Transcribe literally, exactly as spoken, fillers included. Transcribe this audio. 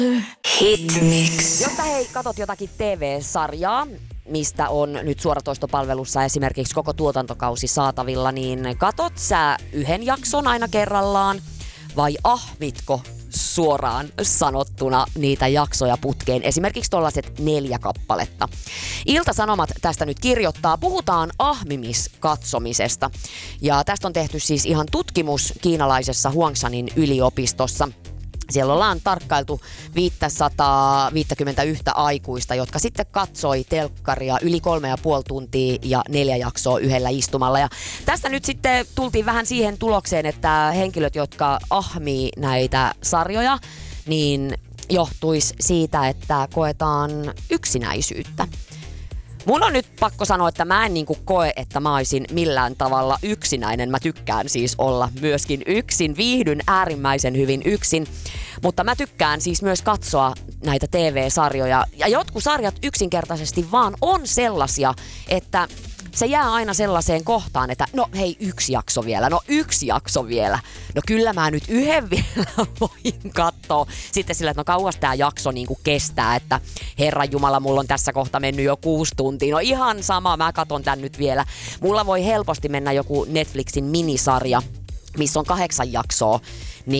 Hitmix. Jos sä hei katot jotakin T V-sarjaa, mistä on nyt suoratoistopalvelussa esimerkiksi koko tuotantokausi saatavilla, niin katot sä yhden jakson aina kerrallaan vai ahmitko suoraan sanottuna niitä jaksoja putkeen, esimerkiksi tollaiset neljä kappaletta. Ilta-Sanomat tästä nyt kirjoittaa, puhutaan ahmimiskatsomisesta. Ja tästä on tehty siis ihan tutkimus kiinalaisessa Huangshanin yliopistossa. Siellä ollaan tarkkailtu viisisataaviisikymmentäyksi aikuista, jotka sitten katsoi telkkaria yli kolme ja puoli tuntia ja neljä jaksoa yhdellä istumalla. Ja tästä nyt sitten tultiin vähän siihen tulokseen, että henkilöt, jotka ahmii näitä sarjoja, niin johtuisi siitä, että koetaan yksinäisyyttä. Mun on nyt pakko sanoa, että mä en niinku koe, että mä olisin millään tavalla yksinäinen. Mä tykkään siis olla myöskin yksin. Viihdyn äärimmäisen hyvin yksin. Mutta mä tykkään siis myös katsoa näitä T V-sarjoja. Ja jotkut sarjat yksinkertaisesti vaan on sellaisia, että se jää aina sellaiseen kohtaan, että no hei, yksi jakso vielä, no yksi jakso vielä. No kyllä mä nyt yhden vielä voin katsoa. Sitten sillä, että no kauas tää jakso niinku kestää, että herranjumala, mulla on tässä kohta mennyt jo kuusi tuntia. No ihan sama, mä katon tän nyt vielä. Mulla voi helposti mennä joku Netflixin minisarja, missä on kahdeksan jaksoa, niin